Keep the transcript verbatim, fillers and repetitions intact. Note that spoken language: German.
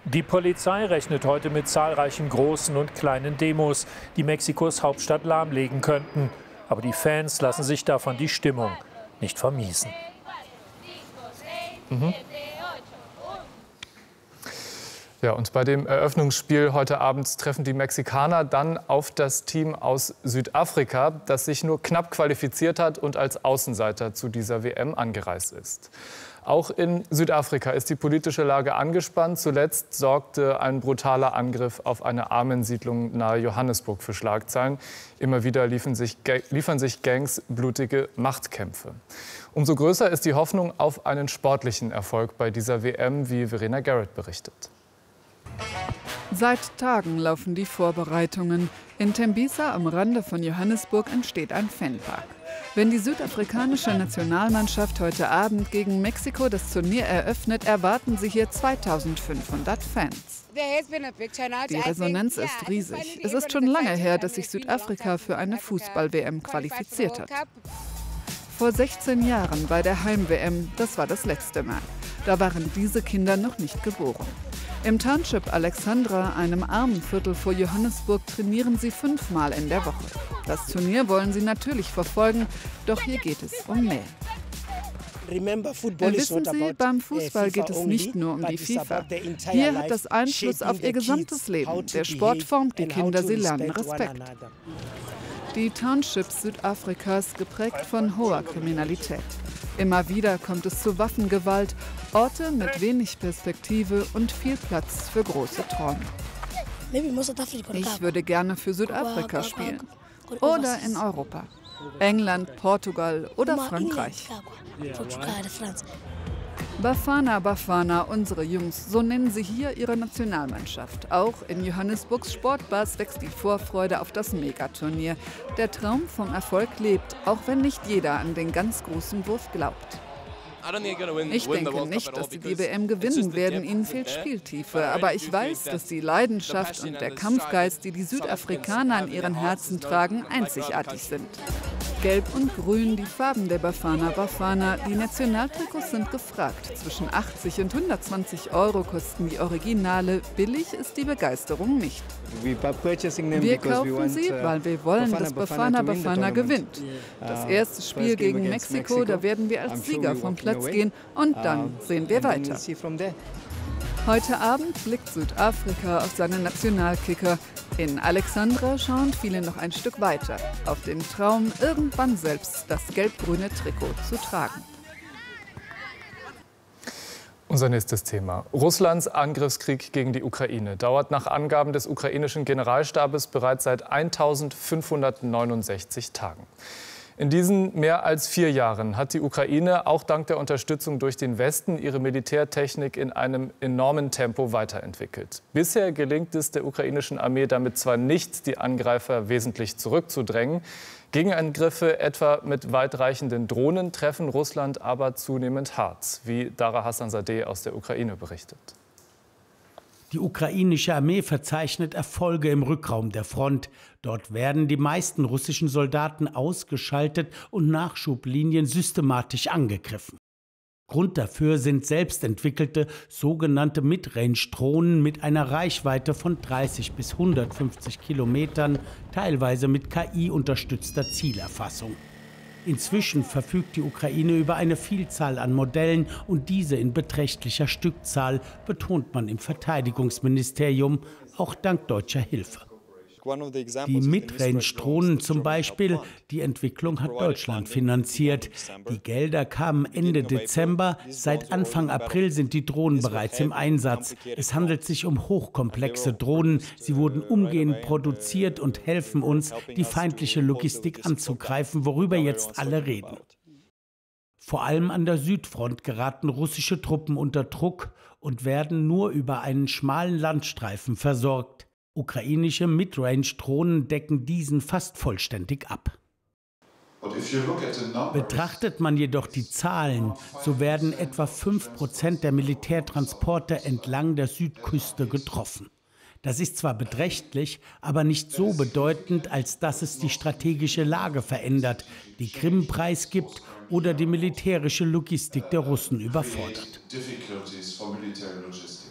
Die Polizei rechnet heute mit zahlreichen großen und kleinen Demos, die Mexikos Hauptstadt lahmlegen könnten. Aber die Fans lassen sich davon die Stimmung nicht vermiesen. Mhm. Ja, und bei dem Eröffnungsspiel heute Abend treffen die Mexikaner dann auf das Team aus Südafrika, das sich nur knapp qualifiziert hat und als Außenseiter zu dieser W M angereist ist. Auch in Südafrika ist die politische Lage angespannt. Zuletzt sorgte ein brutaler Angriff auf eine Armensiedlung nahe Johannesburg für Schlagzeilen. Immer wieder liefern sich, liefern sich Gangs blutige Machtkämpfe. Umso größer ist die Hoffnung auf einen sportlichen Erfolg bei dieser W M, wie Verena Garrett berichtet. Seit Tagen laufen die Vorbereitungen. In Tembisa am Rande von Johannesburg entsteht ein Fanpark. Wenn die südafrikanische Nationalmannschaft heute Abend gegen Mexiko das Turnier eröffnet, erwarten sie hier zweitausendfünfhundert Fans. Die Resonanz ist riesig. Es ist schon lange her, dass sich Südafrika für eine Fußball-W M qualifiziert hat. Vor sechzehn Jahren bei der Heim-W M, das war das letzte Mal. Da waren diese Kinder noch nicht geboren. Im Township Alexandra, einem armen Viertel vor Johannesburg, trainieren sie fünfmal in der Woche. Das Turnier wollen sie natürlich verfolgen, doch hier geht es um mehr. Wissen Sie, beim Fußball geht es nicht nur um die FIFA. Hier hat das Einfluss auf ihr gesamtes Leben. Der Sport formt die Kinder, sie lernen Respekt. Die Townships Südafrikas geprägt von hoher Kriminalität. Immer wieder kommt es zu Waffengewalt, Orte mit wenig Perspektive und viel Platz für große Träume. Ich würde gerne für Südafrika spielen oder in Europa. England, Portugal oder Frankreich. Bafana Bafana, unsere Jungs, so nennen sie hier ihre Nationalmannschaft. Auch in Johannesburgs Sportbars wächst die Vorfreude auf das Megaturnier. Der Traum vom Erfolg lebt, auch wenn nicht jeder an den ganz großen Wurf glaubt. Ich denke nicht, dass sie die W M gewinnen werden, ihnen fehlt Spieltiefe. Aber ich weiß, dass die Leidenschaft und der Kampfgeist, die die Südafrikaner an ihren Herzen tragen, einzigartig sind. Gelb und Grün, die Farben der Bafana Bafana. Die Nationaltrikots sind gefragt. Zwischen achtzig und hundertzwanzig Euro kosten die Originale. Billig ist die Begeisterung nicht. Wir kaufen sie, weil wir wollen, dass Bafana Bafana gewinnt. Das erste Spiel gegen Mexiko, da werden wir als Sieger vom Platz gehen und dann sehen wir weiter. Heute Abend blickt Südafrika auf seine Nationalkicker. In Alexandra schauen viele noch ein Stück weiter, auf den Traum, irgendwann selbst das gelb-grüne Trikot zu tragen. Unser nächstes Thema. Russlands Angriffskrieg gegen die Ukraine dauert nach Angaben des ukrainischen Generalstabes bereits seit eintausendfünfhundertneunundsechzig Tagen. In diesen mehr als vier Jahren hat die Ukraine auch dank der Unterstützung durch den Westen ihre Militärtechnik in einem enormen Tempo weiterentwickelt. Bisher gelingt es der ukrainischen Armee damit zwar nicht, die Angreifer wesentlich zurückzudrängen. Gegenangriffe etwa mit weitreichenden Drohnen treffen Russland aber zunehmend hart, wie Dara Hassanzadeh aus der Ukraine berichtet. Die ukrainische Armee verzeichnet Erfolge im Rückraum der Front. Dort werden die meisten russischen Soldaten ausgeschaltet und Nachschublinien systematisch angegriffen. Grund dafür sind selbstentwickelte sogenannte Midrange-Drohnen mit einer Reichweite von dreißig bis hundertfünfzig Kilometern, teilweise mit K I-unterstützter Zielerfassung. Inzwischen verfügt die Ukraine über eine Vielzahl an Modellen und diese in beträchtlicher Stückzahl, betont man im Verteidigungsministerium, auch dank deutscher Hilfe. Die Midrange-Drohnen zum Beispiel, die Entwicklung hat Deutschland finanziert. Die Gelder kamen Ende Dezember. Seit Anfang April sind die Drohnen bereits im Einsatz. Es handelt sich um hochkomplexe Drohnen. Sie wurden umgehend produziert und helfen uns, die feindliche Logistik anzugreifen, worüber jetzt alle reden. Vor allem an der Südfront geraten russische Truppen unter Druck und werden nur über einen schmalen Landstreifen versorgt. Ukrainische Midrange-Drohnen decken diesen fast vollständig ab. Betrachtet man jedoch die Zahlen, so werden etwa fünf Prozent der Militärtransporte entlang der Südküste getroffen. Das ist zwar beträchtlich, aber nicht so bedeutend, als dass es die strategische Lage verändert, die Krim preisgibt oder die militärische Logistik der Russen überfordert.